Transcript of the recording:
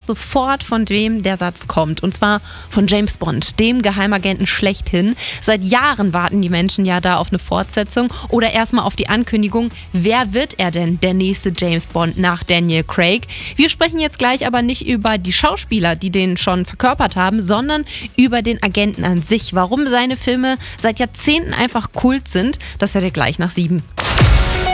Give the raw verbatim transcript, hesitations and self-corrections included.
sofort, von wem der Satz kommt. Und zwar von James Bond, dem Geheimagenten schlechthin. Seit Jahren warten die Menschen ja da auf eine Fortsetzung oder erstmal auf die Ankündigung, wer wird er denn, der nächste James Bond nach Daniel Craig? Wir sprechen jetzt gleich aber nicht über die Schauspieler, die den schon verkörpert haben, sondern über den Agenten an sich. Warum seine Filme seit Jahrzehnten einfach Kult sind, das hört ihr gleich nach sieben.